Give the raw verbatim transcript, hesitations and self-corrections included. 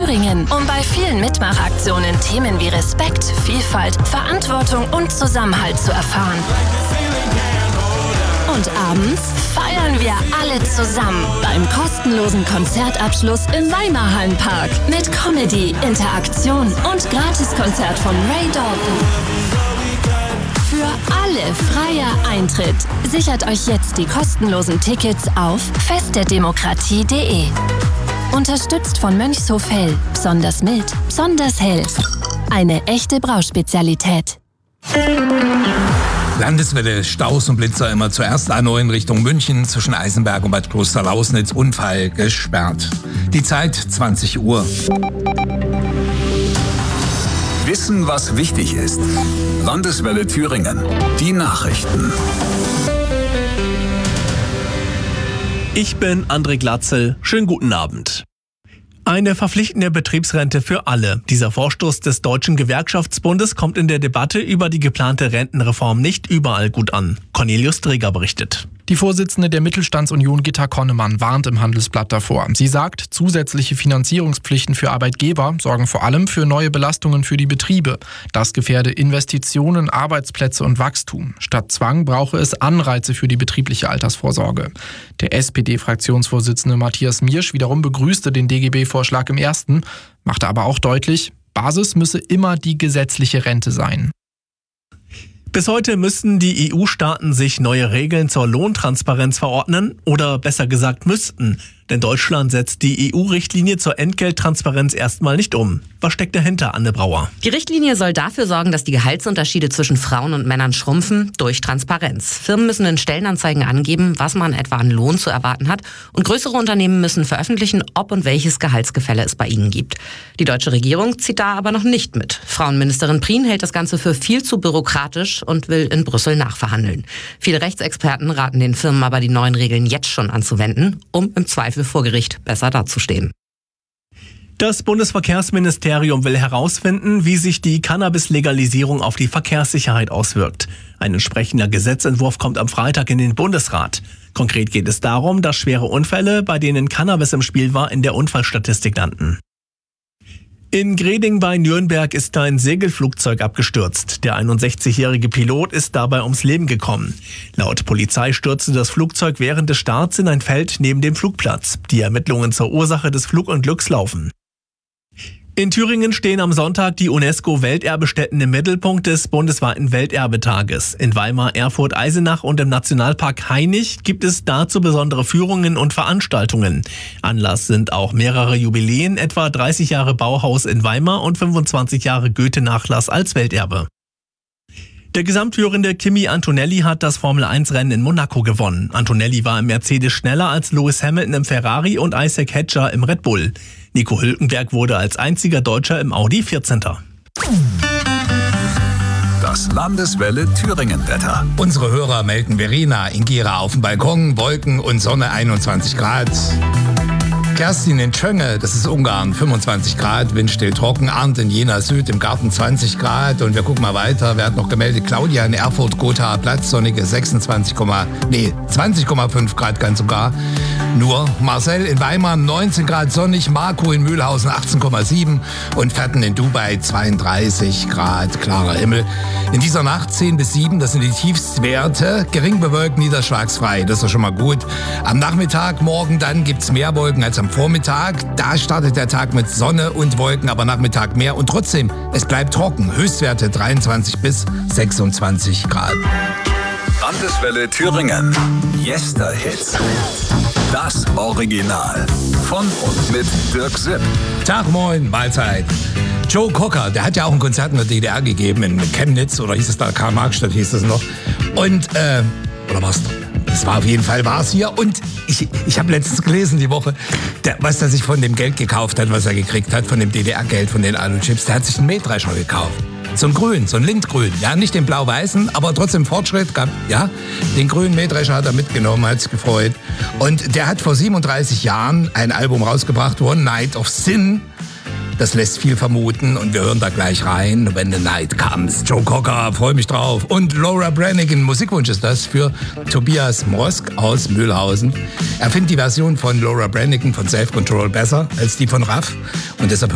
Thüringen, um bei vielen Mitmachaktionen Themen wie Respekt, Vielfalt, Verantwortung und Zusammenhalt zu erfahren. Und abends feiern wir alle zusammen beim kostenlosen Konzertabschluss im Weimarhallenpark mit Comedy, Interaktion und Gratiskonzert von Ray Dalton. Für alle freier Eintritt. Sichert euch jetzt die kostenlosen Tickets auf fest der demokratie punkt de. Unterstützt von Mönchshof Hell. Besonders mild, besonders hell. Eine echte Brauspezialität. Landeswelle, Staus und Blitzer immer zuerst A neun Richtung München zwischen Eisenberg und Bad Klosterlausnitz. Unfall gesperrt. Die Zeit zwanzig Uhr. Wissen, was wichtig ist. Landeswelle Thüringen. Die Nachrichten. Ich bin André Glatzel. Schönen guten Abend. Eine verpflichtende Betriebsrente für alle. Dieser Vorstoß des Deutschen Gewerkschaftsbundes kommt in der Debatte über die geplante Rentenreform nicht überall gut an. Cornelius Dreger berichtet. Die Vorsitzende der Mittelstandsunion Gitta Konnemann warnt im Handelsblatt davor. Sie sagt, zusätzliche Finanzierungspflichten für Arbeitgeber sorgen vor allem für neue Belastungen für die Betriebe. Das gefährde Investitionen, Arbeitsplätze und Wachstum. Statt Zwang brauche es Anreize für die betriebliche Altersvorsorge. Der S P D-Fraktionsvorsitzende Matthias Miersch wiederum begrüßte den D G B-Vorschlag im ersten, machte aber auch deutlich, Basis müsse immer die gesetzliche Rente sein. Bis heute müssten die E U-Staaten sich neue Regeln zur Lohntransparenz verordnen oder besser gesagt müssten. Denn Deutschland setzt die E U-Richtlinie zur Entgelttransparenz erstmal nicht um. Was steckt dahinter, Anne Brauer? Die Richtlinie soll dafür sorgen, dass die Gehaltsunterschiede zwischen Frauen und Männern schrumpfen durch Transparenz. Firmen müssen in Stellenanzeigen angeben, was man etwa an Lohn zu erwarten hat. Und größere Unternehmen müssen veröffentlichen, ob und welches Gehaltsgefälle es bei ihnen gibt. Die deutsche Regierung zieht da aber noch nicht mit. Frauenministerin Prien hält das Ganze für viel zu bürokratisch und will in Brüssel nachverhandeln. Viele Rechtsexperten raten den Firmen aber, die neuen Regeln jetzt schon anzuwenden, um im Zweifel vor Gericht besser dazustehen. Das Bundesverkehrsministerium will herausfinden, wie sich die Cannabis-Legalisierung auf die Verkehrssicherheit auswirkt. Ein entsprechender Gesetzentwurf kommt am Freitag in den Bundesrat. Konkret geht es darum, dass schwere Unfälle, bei denen Cannabis im Spiel war, in der Unfallstatistik landen. In Greding bei Nürnberg ist ein Segelflugzeug abgestürzt. Der einundsechzigjährige Pilot ist dabei ums Leben gekommen. Laut Polizei stürzte das Flugzeug während des Starts in ein Feld neben dem Flugplatz. Die Ermittlungen zur Ursache des Flugunglücks laufen. In Thüringen stehen am Sonntag die UNESCO-Welterbestätten im Mittelpunkt des bundesweiten Welterbetages. In Weimar, Erfurt, Eisenach und im Nationalpark Hainich gibt es dazu besondere Führungen und Veranstaltungen. Anlass sind auch mehrere Jubiläen, etwa dreißig Jahre Bauhaus in Weimar und fünfundzwanzig Jahre Goethe-Nachlass als Welterbe. Der Gesamtführende Kimi Antonelli hat das Formel eins Rennen in Monaco gewonnen. Antonelli war im Mercedes schneller als Lewis Hamilton im Ferrari und Isaac Hedger im Red Bull. Nico Hülkenberg wurde als einziger Deutscher im Audi vierzehnter Das Landeswelle Thüringen-Wetter. Unsere Hörer melden Verena in Gera auf dem Balkon, Wolken und Sonne einundzwanzig Grad. Kerstin in Tschönge, das ist Ungarn, fünfundzwanzig Grad, windstill trocken. Arndt in Jena Süd im Garten zwanzig Grad. Und wir gucken mal weiter. Wer hat noch gemeldet? Claudia in Erfurt, Gotha Platz, sonnige sechsundzwanzig, nee, zwanzig Komma fünf Grad ganz sogar. Nur Marcel in Weimar neunzehn Grad sonnig, Marco in Mühlhausen achtzehn Komma sieben und Fetten in Dubai zweiunddreißig Grad, klarer Himmel. In dieser Nacht zehn bis sieben, das sind die Tiefstwerte, gering bewölkt, niederschlagsfrei, das ist doch schon mal gut. Am Nachmittag, morgen dann gibt's mehr Wolken als am Vormittag. Da startet der Tag mit Sonne und Wolken, aber Nachmittag mehr und trotzdem, es bleibt trocken. Höchstwerte dreiundzwanzig bis sechsundzwanzig Grad. Landeswelle Thüringen. Yester-Hits. Das Original. Von und mit Dirk Sipp. Tag, moin, Mahlzeit. Joe Cocker, der hat ja auch ein Konzert in der D D R gegeben, in Chemnitz, oder hieß es da, Karl-Marx-Stadt hieß es noch. Und, äh, oder was? Es war auf jeden Fall, war es hier. Und ich, ich habe letztens gelesen die Woche, der, was er sich von dem Geld gekauft hat, was er gekriegt hat, von dem D D R-Geld, von den Alu-Chips, der hat sich einen Mähdrescher gekauft. So ein Grün, so ein Lindgrün. Ja, nicht den blau-weißen, aber trotzdem Fortschritt gab. Ja, den grünen Mähdrescher hat er mitgenommen, hat sich gefreut. Und der hat vor siebenunddreißig Jahren ein Album rausgebracht, One Night of Sin. Das lässt viel vermuten und wir hören da gleich rein. When the Night Comes. Joe Cocker, freue mich drauf. Und Laura Branigan, Musikwunsch ist das für Tobias Mrosk aus Mühlhausen. Er findet die Version von Laura Branigan von Self Control besser als die von Raff. Und deshalb